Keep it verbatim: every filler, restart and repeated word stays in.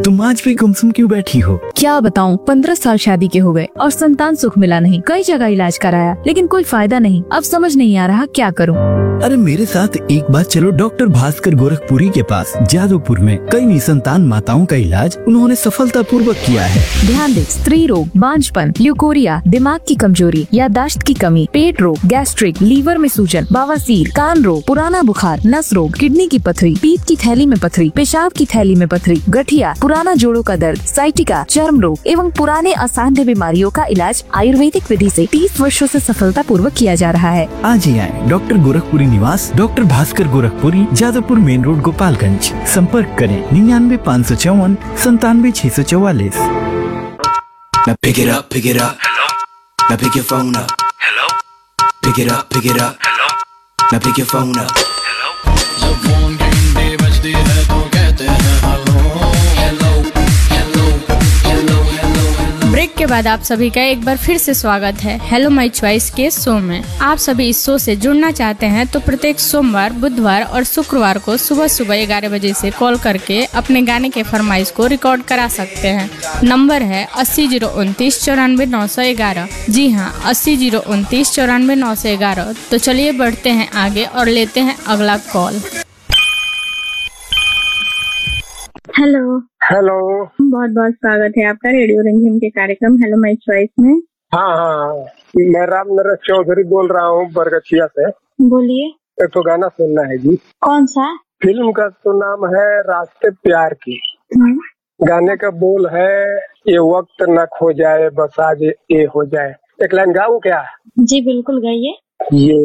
तुम आज भी गुमसुम क्यों बैठी हो? क्या बताऊं, पंद्रह साल शादी के हो गए और संतान सुख मिला नहीं। कई जगह इलाज कराया लेकिन कोई फायदा नहीं। अब समझ नहीं आ रहा क्या करूं। अरे मेरे साथ एक बार चलो डॉक्टर भास्कर गोरखपुरी के पास। जादवपुर में कई निसंतान माताओं का इलाज उन्होंने सफलता पूर्वक किया है। ध्यान दे, स्त्री रोग, बांझपन, ल्यूकोरिया, दिमाग की कमजोरी, याददाश्त की कमी, पेट रोग, गैस्ट्रिक, लीवर में सूजन, बवासीर, कान रोग, पुराना बुखार, नस रोग, किडनी की पथरी, पीत की थैली में पथरी, पेशाब की थैली में पथरी, गठिया, पुराना जोड़ों का दर्द, साइटिका, चर्म रोग एवं पुराने असाध्य बीमारियों का इलाज आयुर्वेदिक विधि से तीस वर्षों से सफलता पूर्वक किया जा रहा है। आज ही आए डॉक्टर गोरखपुरी निवास, doctor Bhaskar Gorakhpuri, Jadavpur main road, Gopalganj. संपर्क करें निन्यानवे पाँच सौ चौवन संतानवे छह सौ चौवालीस। Now pick it up, pick it up. Hello. Now pick your phone up. Hello. Pick it up, pick it up. Hello. Now pick your phone up. Hello. जब फोन की घंटी बजती है तो कहते हैं hello hello hello hello hello. Break के बाद आप सभी का एक बार फिर से स्वागत है हेलो माय चॉइस के शो में। आप सभी इस शो से जुड़ना चाहते हैं तो प्रत्येक सोमवार, बुधवार और शुक्रवार को सुबह सुबह ग्यारह बजे से कॉल करके अपने गाने के फरमाइश को रिकॉर्ड करा सकते हैं। नंबर है अस्सी जीरो उनतीस चौरानवे नौ सौ ग्यारह। जी हाँ, अस्सी जीरो उनतीस चौरानवे नौ सौ ग्यारह। तो चलिए बढ़ते हैं आगे और लेते हैं अगला कॉल। हेलो हेलो, बहुत बहुत स्वागत है आपका रेडियो रंजीम के कार्यक्रम हेलो माय चॉइस में। हाँ हाँ, मैं राम नरेश चौधरी बोल रहा हूँ बरगछिया से। बोलिए, एक तो गाना सुनना है जी। कौन सा? फिल्म का तो नाम है रास्ते प्यार की। हम्म, गाने का बोल है ये वक्त न खो जाए बस आज ये हो जाए। एक लाइन गाऊं क्या? जी बिल्कुल गाइए। ये